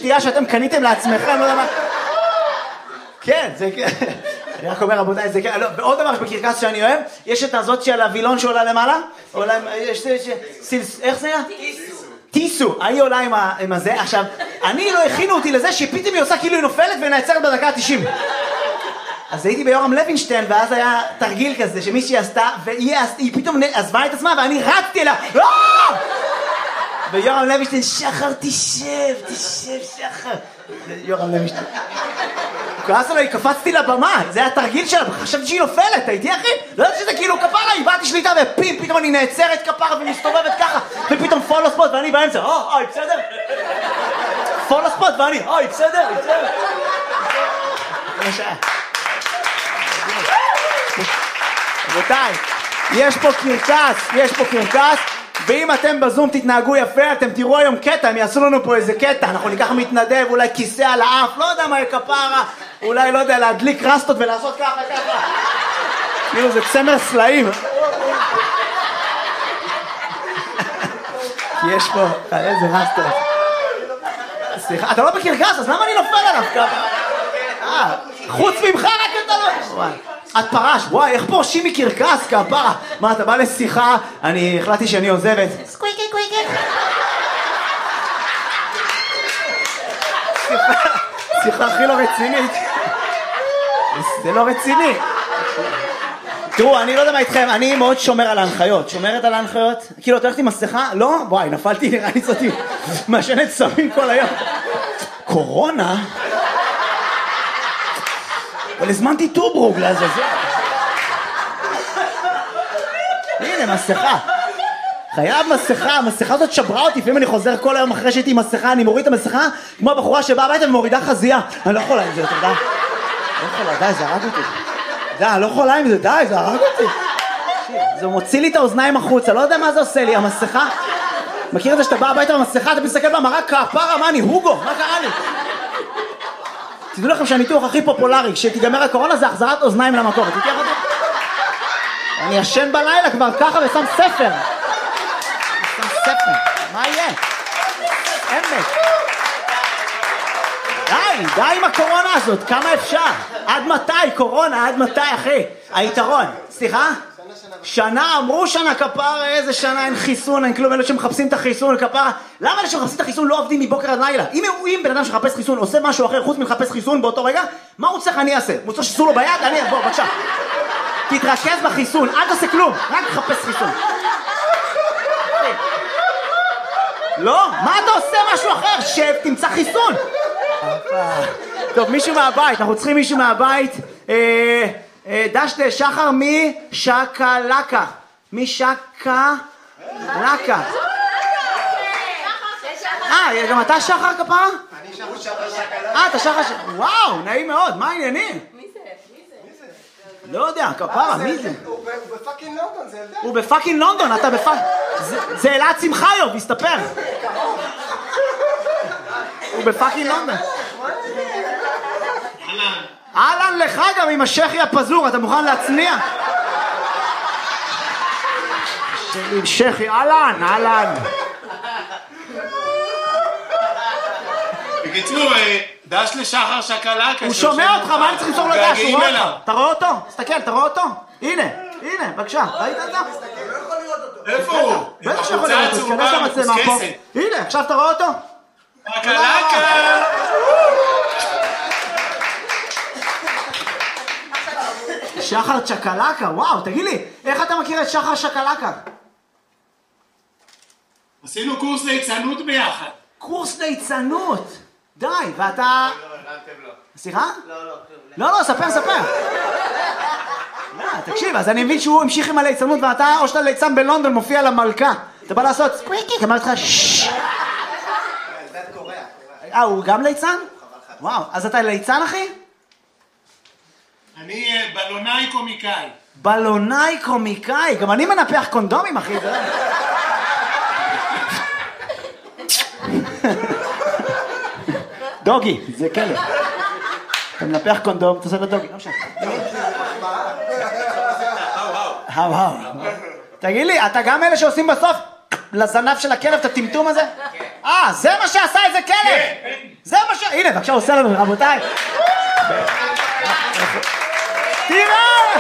שתייה שאתם קניתם לעצמכם, לא יודע מה. כן, זה כן. אני רק אומר, רבותיי, זה כן. ועוד דבר בקרקס שאני אוהב, יש את הזאת של הווילון שעולה למעלה, עולה, יש, איך זה היה? טיסו, היא עולה עם הזה. עכשיו, אני לא הכינו אותי לזה שפתאום היא עושה כאילו היא נופלת ונעצרת בדקה ה-90. אז הייתי ביורם לוינשטיין, ואז היה תרגיל כזה שמישהי עשתה, והיא פתאום עזבה את עצמה, ואני רצתי אליה, ויורם לוינשטיין, שחר, תשב, שחר. יורם לוינשטיין. כועס עליי, קפצתי לבמה, זה היה תרגיל שלה, חשבתי שהיא נופלת, הייתי אחי? לא יודעת שזה כאילו כפרה, איבדתי שליטה, פתאום אני נעצרת כפרה ומסתובבת ככה, ופתאום פולו ספוט, ואני באמצע, אוי, בסדר? פולו ספוט, ואני, אוי, בסדר? רבותיי, יש פה קרקס, ואם אתם בזום תתנהגו יפה, אתם תראו היום קטע, הם יעשו לנו פה איזה קטע, אנחנו ניקח מתנדב, אולי כיסא על האף, לא יודע מה כפרה, אולי לא יודע, להדליק רסטות ולעשות ככה. כאילו זה צמר סלעים. יש פה, איזה רסטות. סליחה, אתה לא בקרקס, אז למה אני נופל עליו ככה? חוץ ממך רק אתה לא... את פרש, וואי, איך פורשים מקרקס, כפרה? מה, אתה בא לשיחה, אני החלטתי שאני עוזבת. סקוויקי. שיחה הכי לא רצינית. זה לא רציני. תראו, אני לא יודע מה איתכם, אני מאוד שומר על ההנחיות. שומרת על ההנחיות? כאילו, אתה הולכת עם מסכה? לא? וואי, נפלתי, נראה לי זאתי משנת סמים כל היום. קורונה? אבל הזמנתי טוברוג לעזאזל. הנה, מסכה. חייב מסכה, המסכה הזאת שברה אותי, לפעמים אני חוזר כל היום אחרי שהייתי עם מסכה, אני מוריד את המסכה, כמו הבחורה שבאה הביתה ומורידה חזייה. אני לא יכולה עם זה, אתה יודע? לא יכולה, די, זה הרג אותי. די, אני לא יכולה עם זה, די, זה הרג אותי. זה מוציא לי את האוזניים החוצה, לא יודע מה זה עושה לי, המסכה. מכיר את זה שאתה בא הביתה במסכה, אתה מסתכל במראה, כפרה, מה אני, הוגו, מה קרה לי? תדעו לכם שהניתוח הכי פופולרי, כשתיגמר הקורונה זה החזרת אוזניים למקור. אני ישן בלילה כבר ככה ושם ספר. מה יהיה? אמת. די עם הקורונה הזאת, כמה אפשר? עד מתי קורונה? עד מתי אחי? היתרון, סליחה? שנה, אמרו שנה כפרה, איזה שנה, אין חיסון, אין כלום, אלו שמחפשים את החיסון כפרה. למה אלה שמחפשים את החיסון לא עובדים מבוקר עד לילה? אם בן אדם שמחפש חיסון עושה משהו אחר חוץ מלחפש חיסון באותו רגע, מה הוא צריך אני אעשה? הוא רוצה שסו לו ביד? אני, בוא, בבקשה. תתרכז בחיסון, אל תעשה כלום, רק תחפש חיסון. לא, מה אתה עושה משהו אחר? שב, תמצא חיסון. טוב, מישהו מהבית, אנחנו צריכים מישהו מהבית. דשת שחר משקלקה. משקלקה. גם אתה שחר כפרה? אני שחר שקלקה. אתה שחר וואו, נעים מאוד, מה העניינים? מי זה? לא יודע, כפרה, מי זה? הוא בפאקינג לונדון, זה ילדה. הוא בפאקינג לונדון, אתה בפאקינג... זה אלעד שמחיוב, הסתפר. הוא בפאקינג לונדון. אהלן לך גם עם השכי הפזור, אתה מוכן להצניע? עם שכי, אהלן. בקיצור, דש לשחר שקלקה. הוא שומע אותך, מה אני צריך למסור לדש? הוא רואה אותך. אתה רואה אותו? תסתכל, אתה רואה אותו? הנה, בבקשה, ראית את זה? לא יכול לראות אותו. איפה הוא? בטח שיכול לראות אותו, תכנס למצלמה פה. הנה, עכשיו אתה רואה אותו? שקלקה! שחר צ'קלקה, וואו, תגיד לי, איך אתה מכיר את שחר שקלקה? עשינו קורס ליצנות ביחד. קורס ליצנות? די, ואתה... לא. סליחה? לא, ספר. תקשיב, אז אני מבין שהוא המשיך עם הליצנות ואתה, או שאתה ליצן בלונדון, מופיע למלכה. אתה בא לעשות סקוויקי, אמרתי לך ששש. ילדת קוריאה. הוא גם ליצן? וואו, אז אתה ליצן אחי? אני בלונאי קומיקאי. בלונאי קומיקאי, גם אני מנפח קונדומים אחי. דוגי, זה כלב. אתה מנפח קונדום, אתה עושה לו דוגי, לא משנה. האו. תגיד לי, אתה גם אלה שעושים בסוף לזנב של הכלב את הטמטום הזה? זה מה שעשה איזה כלב! זה הנה, בבקשה עושה לנו, רבותיי. תראה!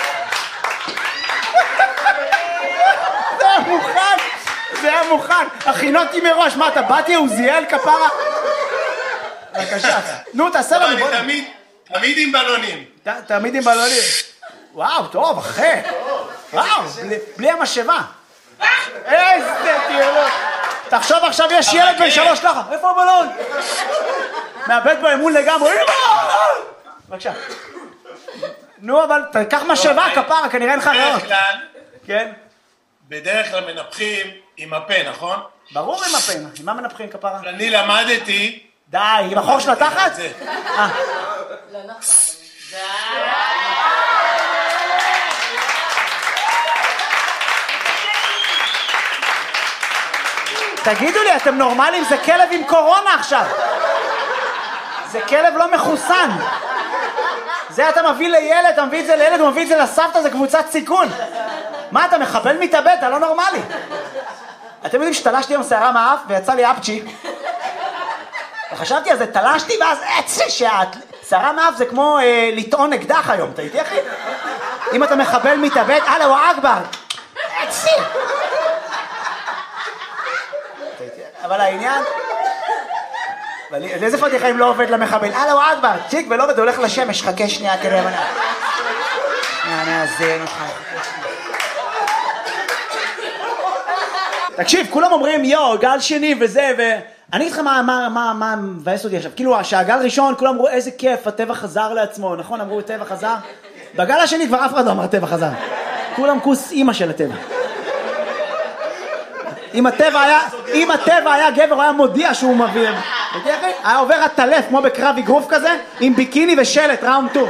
זה מוכן, זה היה מוכן. הכינותי מראש, מה אתה באתי עוזיאל כפרה? בבקשה, נו תעשה לנו. אני תמיד עם בלונים. תמיד עם בלונים. וואו, טוב, אחי. וואו, בלי המשאבה. איזה טיולות. תחשוב עכשיו יש ילד בן 3 ככה, איפה הבלון? מאבד באמון לגמרי. בבקשה. נו, אבל תקח משאבה כפרה, כנראה אין לך ריאות. כן? בדרך כלל מנפחים עם הפה, נכון? ברור עם הפה, עם מה מנפחים כפרה? אני למדתי... די, עם החור של התחת? לא נכון. תגידו לי, אתם נורמלים? זה כלב עם קורונה עכשיו. זה כלב לא מחוסן. זה אתה מביא לילד, אתה מביא את זה לילד, הוא מביא את זה לסבתא, זה קבוצת סיכון. מה, אתה מחבל מתאבד? אתה לא נורמלי. אתם יודעים שתלשתי עם שערה מהאף ויצא לי אפצ'י. וחשבתי על זה, תלשתי ואז שערה מהאף זה כמו לטעון אקדח היום, אתה איתי אחי? אם אתה מחבל מתאבד, אללהו אכבר. אבל העניין... איזה פתיחה אם לא עובד למחבל? אללהו אכבר, צ'יק ולא עובד, הולך לשמש, חכה שנייה, תראה מנה. אני אזין אותך. תקשיב, כולם אומרים יו, גל שני וזה אני אגיד לך מה מבאס אותי עכשיו, כאילו שהגל ראשון כולם אמרו איזה כיף, הטבע חזר לעצמו, נכון? אמרו טבע חזר? בגל השני כבר אף אחד לא אמר טבע חזר, כולם כוס אימא של הטבע. אם הטבע היה גבר הוא היה מודיע שהוא מביא, היה עובר הטלף כמו בקרב אגרוף כזה עם ביקיני ושלט, ראונד 2.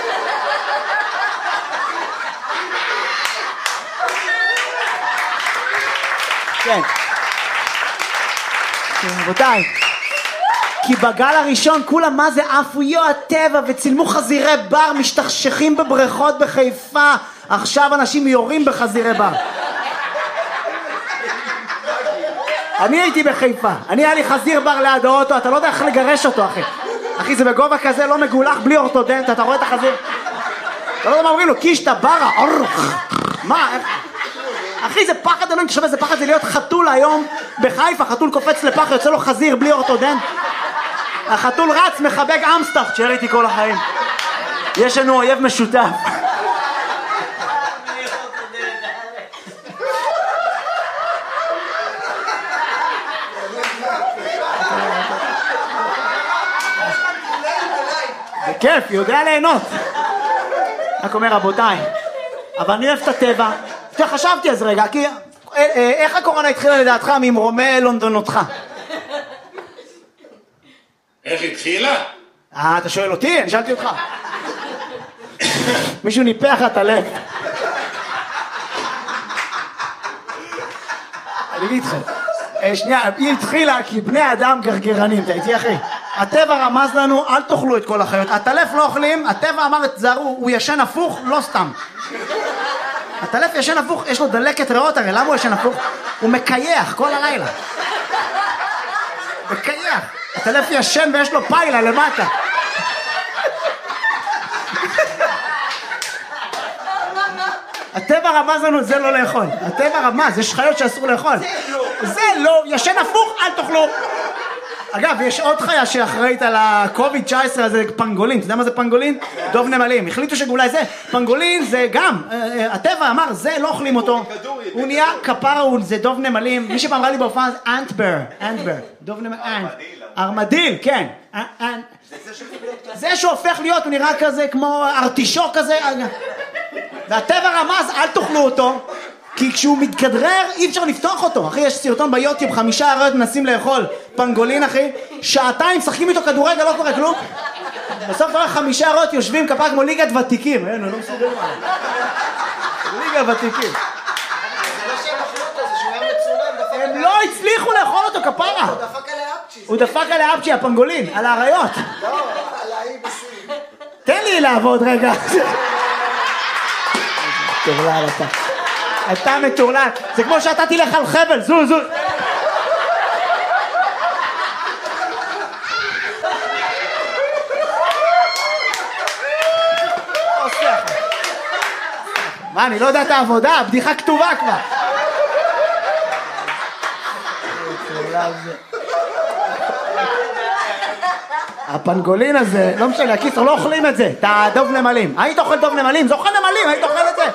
כן. רבותיי, כי בגל הראשון כולם מה זה עפו יו הטבע וצילמו חזירי בר משתכשכים בבריכות בחיפה, עכשיו אנשים יורים בחזירי בר. אני הייתי בחיפה, היה לי חזיר בר ליד האוטו, אתה לא יודע איך לגרש אותו אחי. אחי זה בגובה כזה לא מגולח בלי אורתודנט, אתה רואה את החזיר? אתה לא יודע מה אומרים לו, קישטה ברה, מה? אחי זה פחד אלוהים, תשמע איזה פחד זה להיות חתול היום בחיפה, חתול קופץ לפח, יוצא לו חזיר בלי אורתודנט. החתול רץ, מחבק אמסטח, תשאר איתי כל החיים. יש לנו אויב משותף. זה כיף, יודע ליהנות. רק אומר רבותיי, אבל אני אוהב את הטבע. חשבתי אז רגע, כי איך הקורונה התחילה לדעתך ממרומי לונדונותך? איך התחילה? אתה שואל אותי? אני שאלתי אותך. מישהו ניפח את הלב. אני אגיד לך, שנייה, היא התחילה כי בני אדם גרגרנים, אתה איתי אחי? הטבע רמז לנו, אל תאכלו את כל החיות. הטלף לא אוכלים, הטבע אמר, תזהרו, הוא ישן הפוך, לא סתם. הטלף ישן הפוך, יש לו דלקת ריאות, הרי למה הוא ישן הפוך? הוא מקייח כל הלילה. מקייח. הטלף ישן ויש לו פיילה למטה. הטבע רמז לנו, זה לא לאכול. הטבע רמז, יש חיות שאסור לאכול. זה לא, ישן הפוך, אל תאכלו. אגב, יש עוד חיה שאחראית על ה-COVID-19 הזה, פנגולין. אתה יודע מה זה פנגולין? דוב נמלים. החליטו שאולי זה, פנגולין זה גם, הטבע אמר, זה לא אוכלים אותו. הוא נהיה כפרה, זה דוב נמלים. מי שפעם ראה לי בהופעה זה אנטבר. דוב נמלים. ארמדיל, כן. זה שהוא הופך להיות, הוא נראה כזה כמו ארטישוק כזה. והטבע רמז, אל תאכלו אותו. כי כשהוא מתכדרר אי אפשר לפתוח אותו. אחי, יש סרטון ביוטיוב, 5 אריות מנסים לאכול פנגולין אחי, שעתיים שחקים איתו כדורגל, לא קורה כלום. בסוף אתה רואה 5 אריות יושבים כפרה כמו ליגת ותיקים. אין, לא מסוגלים עליהם. ליגת ותיקים. זה לא שהם אכלו אותו, זה שהוא היה מצולם. הם לא הצליחו לאכול אותו כפרה. הוא דפק עליה אפצ'י. הוא דפק עליה אפצ'י, הפנגולין, על האריות. לא, על האי בסין. תן לי לעבוד רגע. טורלל אתה. אתה מטורלל. זה כמו שאתה תלך על חבל, זוז. מה, אני לא יודע את העבודה? הבדיחה כתובה כבר. הפנגולין הזה, לא משנה, הקיצור, לא אוכלים את זה, את הדוב נמלים. היית אוכל דוב נמלים? זה אוכל נמלים, היית אוכל את זה.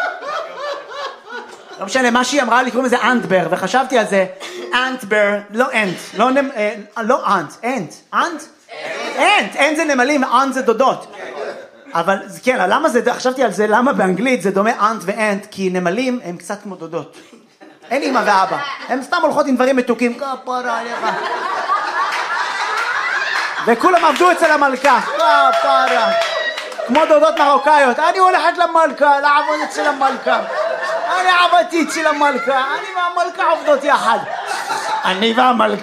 לא משנה, מה שהיא אמרה לי, קוראים לזה אנטבר, וחשבתי על זה, אנטבר, לא אנט, לא אנט, אנט? אנט זה נמלים, אנט זה דודות. אבל כן, למה זה, חשבתי על זה, למה באנגלית זה דומה אנט ואנט, כי נמלים הם קצת כמו דודות. אין אמא ואבא, הם סתם הולכות עם דברים מתוקים, כפרה עליך. וכולם עבדו אצל המלכה, כפרה. כמו דודות מרוקאיות, אני הולכת למלכה, לעבוד אצל המלכה. אני עבדתי אצל המלכה, אני והמלכה עובדות יחד. אני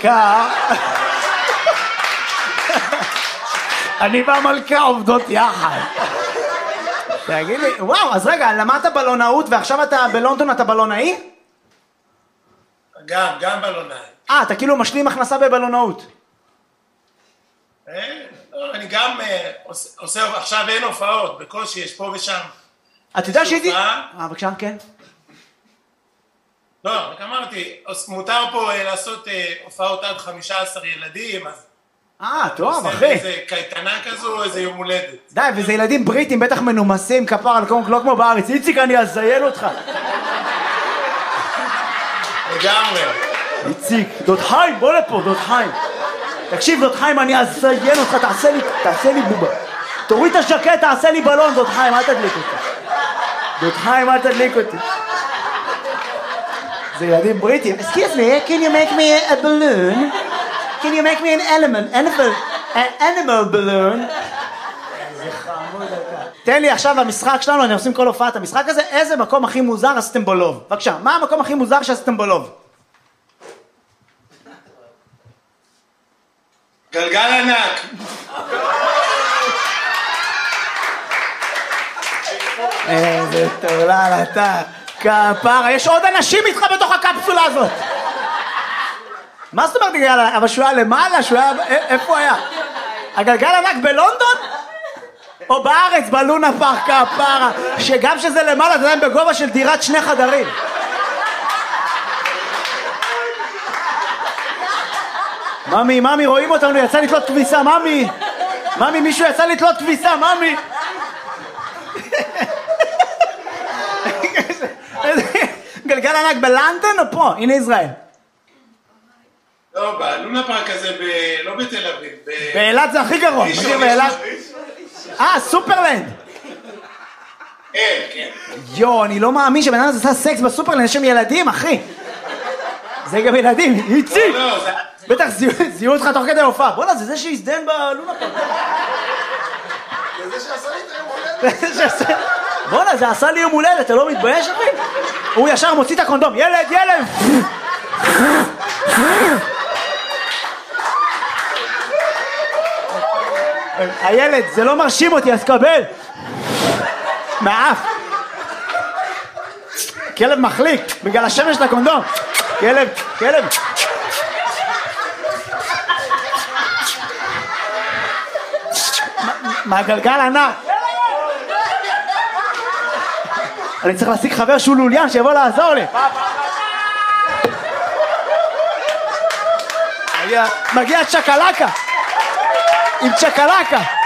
והמלכה עובדות יחד. תגיד לי, וואו, אז רגע, למדת בלונאות ועכשיו אתה בלונדון, אתה בלונאי? גם בלונאי. אתה כאילו משלים הכנסה בבלונאות. אני גם עושה, עכשיו אין הופעות, בקושי יש פה ושם. אתה יודע שהייתי? בבקשה, כן. לא, רק אמרתי, מותר פה לעשות הופעות עד 15 ילדים, אז... טוב, אחי. איזה קייטנה כזו, איזה יום הולדת. די, וזה ילדים בריטים, בטח מנומסים, כפר על לא כמו בארץ. איציק, אני אזיין אותך. לגמרי. איציק, דוד חיים, בוא לפה, דוד חיים. תקשיב, דוד חיים, אני אזיין אותך, תעשה לי בובה. תוריד את השקט, תעשה לי בלון, דוד חיים, אל תדליק אותי. דוד חיים, אל תדליק אותי. זה ילדים בריטים. Excuse me, can you make me a balloon? Can you make me an animal balloon? איזה חמוד אתה. תן לי עכשיו המשחק שלנו, אני עושים כל הופעת המשחק הזה, איזה מקום הכי מוזר עשיתם בו לוב? בבקשה, מה המקום הכי מוזר שעשיתם בו לוב? גלגל ענק. איזה טורלל אתה. כפרה, יש עוד אנשים איתך בתוך הקפסולה הזאת. מה זאת אומרת גלגל ענק? אבל שהוא היה למעלה, שהוא היה... איפה היה? הגלגל ענק בלונדון? או בארץ, בלונה פארק, כפרה, שגם שזה למעלה, זה עדיין בגובה של דירת 2 חדרים. ממי, רואים אותנו, יצא לתלות כביסה, ממי, מישהו יצא לתלות כביסה, ממי. גלגל ענק בלונדון או פה? הנה ישראל. לא, בלונה פארק הזה, לא בתל אביב. באילת זה הכי גרוע, מכיר באילת? סופרלנד. כן. יו, אני לא מאמין שבן אדם עשה סקס בסופרלנד, יש שם ילדים, אחי. זה גם ילדים, איציק. בטח זיהו אותך תוך כדי הופעה. בוא'נה, זה שהזדהן בלונה פארק. זה שעשה לי את היום הולדת. בוא'נה, זה עשה לי יום הולדת, אתה לא מתבייש, אחי? הוא ישר מוציא את הקונדום, ילד! הילד, זה לא מרשים אותי, אז קבל. מהאף. כלב מחליק, בגלל השמש של הקונדום. כלב. מהגלגל ענק. אני צריך להשיג חבר שהוא לוליין שיבוא לעזור לי. מגיע צ'קלקה. עם צ'קלקה.